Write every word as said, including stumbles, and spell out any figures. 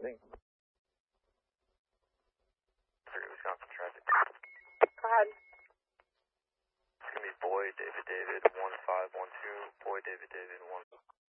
Responding. three Wisconsin traffic. Go ahead. It's going to be Boy, David, David, one five one two, Boy, David, David, one.